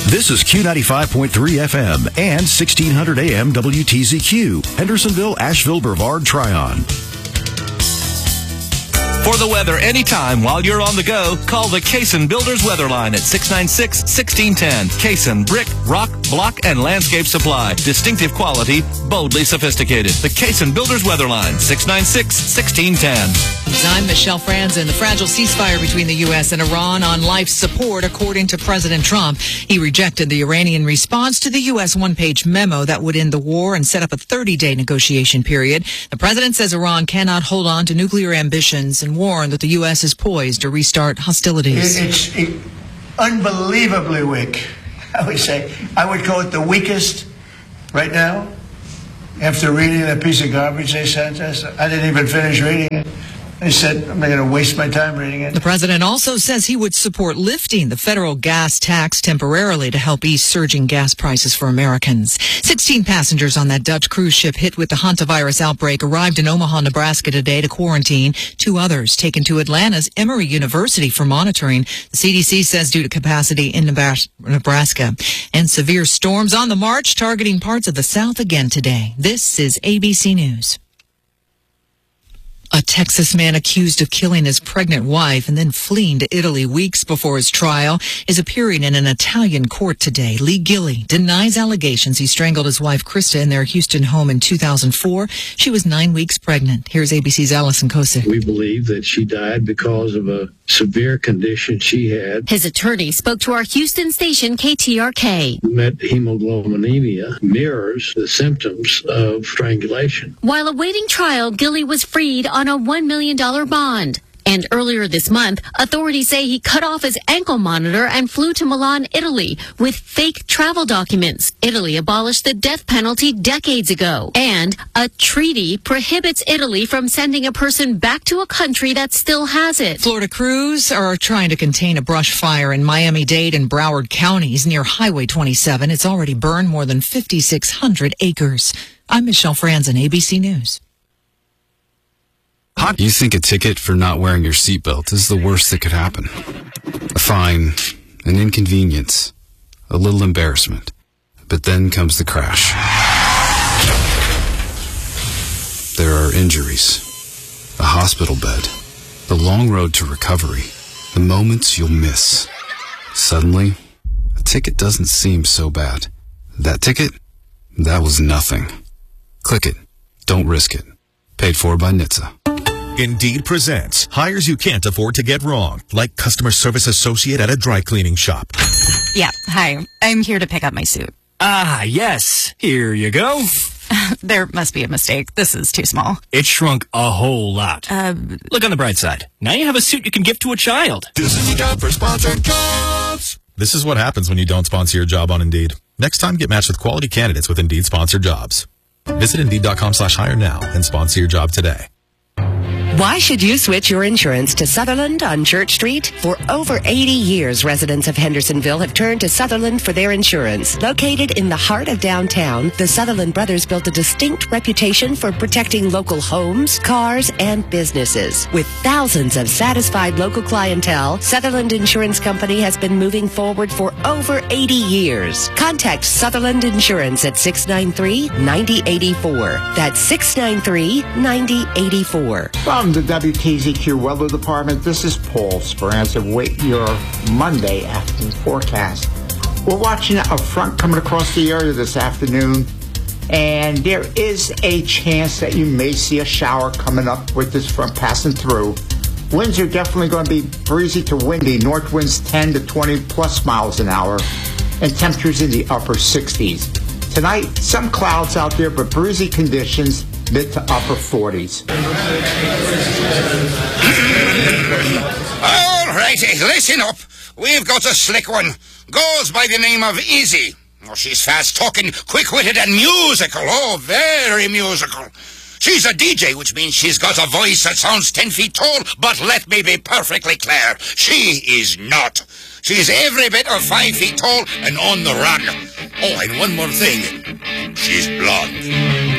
This is Q95.3 FM and 1600 AM WTZQ, Hendersonville, Asheville, Brevard, Tryon. For the weather anytime while you're on the go, call the Cason Builders Weather Line at 696-1610. Cason Brick, Rock, Block, and Landscape Supply. Distinctive quality, boldly sophisticated. The Cason Builders Weather Line, 696-1610. I'm Michelle Franzen. The fragile ceasefire between the U.S. and Iran on life support, according to President Trump. He rejected the Iranian response to the U.S. one-page memo that would end the war and set up a 30-day negotiation period. The president says Iran cannot hold on to nuclear ambitions and warned that the U.S. is poised to restart hostilities. It's unbelievably weak, I would say. I would call it the weakest right now. After reading that piece of garbage they sent us, I didn't even finish reading it. They said, I'm not going to waste my time reading it. The president also says he would support lifting the federal gas tax temporarily to help ease surging gas prices for Americans. 16 passengers on that Dutch cruise ship hit with the hantavirus outbreak arrived in Omaha, Nebraska today to quarantine. 2 others taken to Atlanta's Emory University for monitoring. The CDC says due to capacity in Nebraska. And severe storms on the march targeting parts of the South again today. This is ABC News. A Texas man accused of killing his pregnant wife and then fleeing to Italy weeks before his trial is appearing in an Italian court today. Lee Gilly denies allegations he strangled his wife Krista in their Houston home in 2004. She was 9 weeks pregnant. Here's ABC's Allison Kosick. We believe that she died because of a severe condition she had. His attorney spoke to our Houston station KTRK. Methemoglobinemia mirrors the symptoms of strangulation. While awaiting trial, Gilly was freed on a $1 million bond. And earlier this month, authorities say he cut off his ankle monitor and flew to Milan, Italy, with fake travel documents. Italy abolished the death penalty decades ago. And a treaty prohibits Italy from sending a person back to a country that still has it. Florida crews are trying to contain a brush fire in Miami-Dade and Broward counties near Highway 27. It's already burned more than 5,600 acres. I'm Michelle Franzen, ABC News. You think a ticket for not wearing your seatbelt is the worst that could happen. A fine, an inconvenience, a little embarrassment. But then comes the crash. There are injuries, a hospital bed, the long road to recovery, the moments you'll miss. Suddenly, a ticket doesn't seem so bad. That ticket? That was nothing. Click it. Don't risk it. Paid for by NHTSA. Indeed presents hires you can't afford to get wrong, like customer service associate at a dry cleaning shop. Yeah, hi. I'm here to pick up my suit. Ah, yes. Here you go. There must be a mistake. This is too small. It shrunk a whole lot. Look on the bright side. Now you have a suit you can gift to a child. This is your job for sponsored jobs. This is what happens when you don't sponsor your job on Indeed. Next time, get matched with quality candidates with Indeed sponsored jobs. Visit Indeed.com/hire now and sponsor your job today. Why should you switch your insurance to Sutherland on Church Street? For over 80 years, residents of Hendersonville have turned to Sutherland for their insurance. Located in the heart of downtown, the Sutherland brothers built a distinct reputation for protecting local homes, cars, and businesses. With thousands of satisfied local clientele, Sutherland Insurance Company has been moving forward for over 80 years. Contact Sutherland Insurance at 693-9084. That's 693-9084. From the WTZQ Weather Department, this is Paul Speranza with your Monday afternoon forecast. We're watching a front coming across the area this afternoon, and there is a chance that you may see a shower coming up with this front passing through. Winds are definitely going to be breezy to windy, north winds 10 to 20 plus miles an hour, and temperatures in the upper 60s. Tonight, some clouds out there, but breezy conditions, mid to upper 40s. All righty, listen up. We've got a slick one. Goes by the name of Izzy. Oh, she's fast-talking, quick-witted, and musical. Oh, very musical. She's a DJ, which means she's got a voice that sounds 10 feet tall, but let me be perfectly clear. She is not. She's every bit of 5 feet tall and on the run. Oh, and one more thing. She's blonde.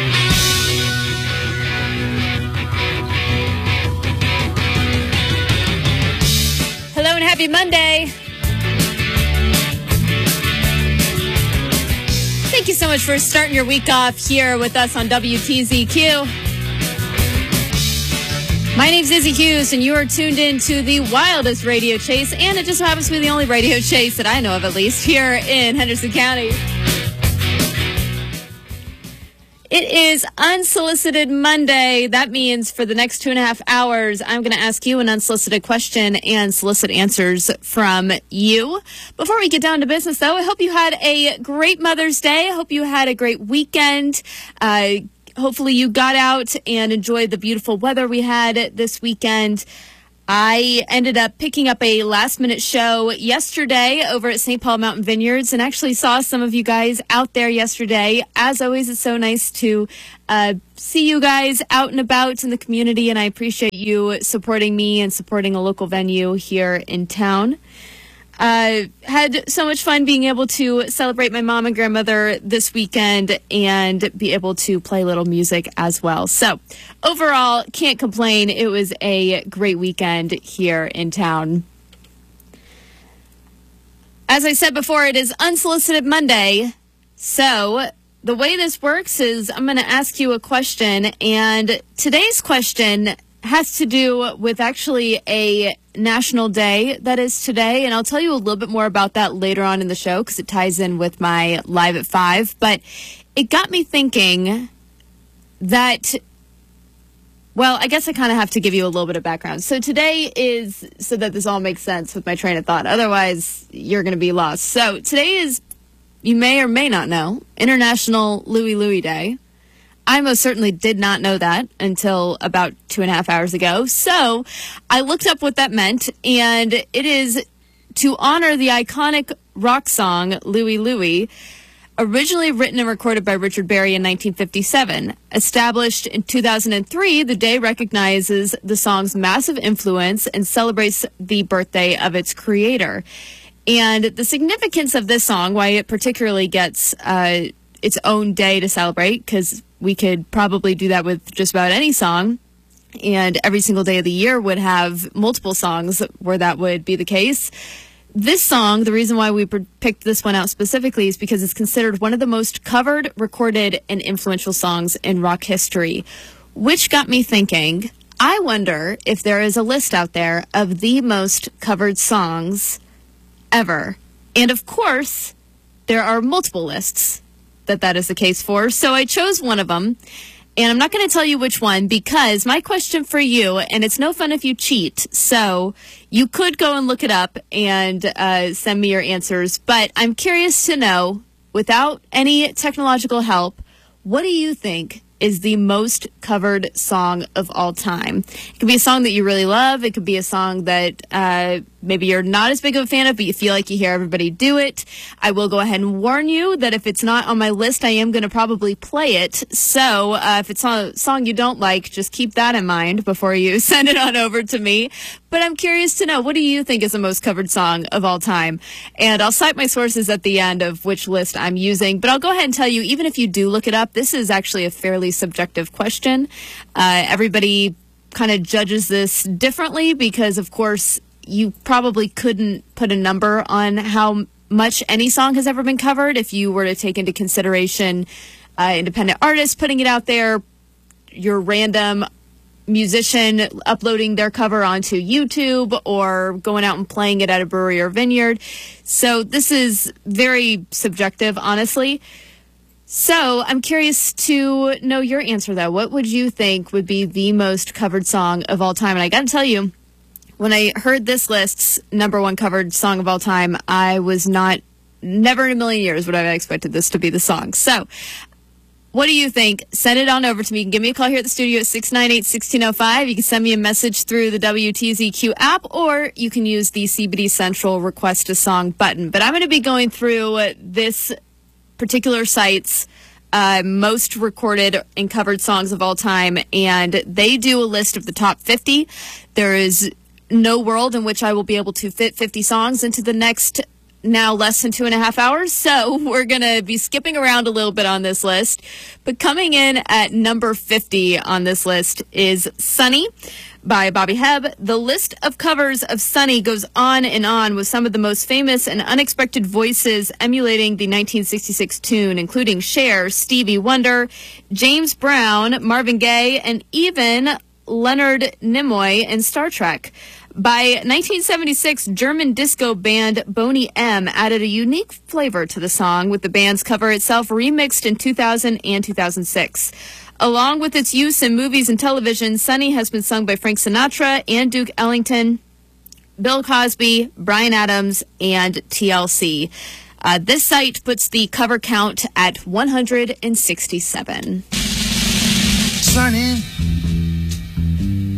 Hello and happy Monday. much for starting your week off here with us on WTZQ. My name's Izzy Hughes, and you are tuned in to the wildest radio chase, and it just so happens to be the only radio chase that I know of, at least, here in Henderson County. It is Unsolicited Monday. That means for the next 2.5 hours, I'm going to ask you an unsolicited question and solicit answers from you. Before we get down to business, though, I hope you had a great Mother's Day. I hope you had a great weekend. Hopefully you got out and enjoyed the beautiful weather we had this weekend. I ended up picking up a last-minute show yesterday over at St. Paul Mountain Vineyards and actually saw some of you guys out there yesterday. As always, it's so nice to see you guys out and about in the community, and I appreciate you supporting me and supporting a local venue here in town. Had so much fun being able to celebrate my mom and grandmother this weekend and be able to play a little music as well. So overall, can't complain. It was a great weekend here in town. As I said before, it is Unsolicited Monday. So the way this works is I'm going to ask you a question, and today's question has to do with actually a national day that is today, and I'll tell you a little bit more about that later on in the show because it ties in with my Live at 5. But it got me thinking that, well, I guess I kind of have to give you a little bit of background. So today is, so that this all makes sense with my train of thought, otherwise you're going to be lost. So today is, you may or may not know, International Louie Louie Day. I most certainly did not know that until about 2.5 hours ago. So I looked up what that meant, and it is to honor the iconic rock song Louie Louie, originally written and recorded by Richard Berry in 1957. Established in 2003, the day recognizes the song's massive influence and celebrates the birthday of its creator. And the significance of this song, why it particularly gets its own day to celebrate, because we could probably do that with just about any song, and every single day of the year would have multiple songs where that would be the case. This song, the reason why we picked this one out specifically is because it's considered one of the most covered, recorded, and influential songs in rock history, which got me thinking, I wonder if there is a list out there of the most covered songs ever. And of course, there are multiple lists that is the case for. So I chose one of them, and I'm not going to tell you which one because my question for you, and it's no fun if you cheat, so you could go and look it up and send me your answers, but I'm curious to know, without any technological help, what do you think is the most covered song of all time? It could be a song that you really love. It could be a song that maybe you're not as big of a fan of, but you feel like you hear everybody do it. I will go ahead and warn you that if it's not on my list, I am going to probably play it. So if it's a song you don't like, just keep that in mind before you send it on over to me. But I'm curious to know, what do you think is the most covered song of all time? And I'll cite my sources at the end of which list I'm using. But I'll go ahead and tell you, even if you do look it up, this is actually a fairly subjective question. Everybody kind of judges this differently because, of course, you probably couldn't put a number on how much any song has ever been covered if you were to take into consideration independent artists putting it out there, your random musician uploading their cover onto YouTube, or going out and playing it at a brewery or vineyard. So this is very subjective, honestly. So I'm curious to know your answer, though. What would you think would be the most covered song of all time? And I got to tell you, when I heard this list's number one covered song of all time, I was never in a million years would I have expected this to be the song. So what do you think? Send it on over to me. You can give me a call here at the studio at 698-1605. You can send me a message through the WTZQ app, or you can use the CBD Central Request a Song button. But I'm going to be going through this particular site's most recorded and covered songs of all time, and they do a list of the top 50. There is no world in which I will be able to fit 50 songs into the next now less than 2.5 hours, so we're going to be skipping around a little bit on this list. But coming in at number 50 on this list is Sunny by Bobby Hebb. The list of covers of Sunny goes on and on, with some of the most famous and unexpected voices emulating the 1966 tune, including Cher, Stevie Wonder, James Brown, Marvin Gaye, and even Leonard Nimoy in Star Trek. By 1976, German disco band Boney M added a unique flavor to the song, with the band's cover itself remixed in 2000 and 2006. Along with its use in movies and television, Sunny has been sung by Frank Sinatra and Duke Ellington, Bill Cosby, Bryan Adams, and TLC. This site puts the cover count at 167. Sunny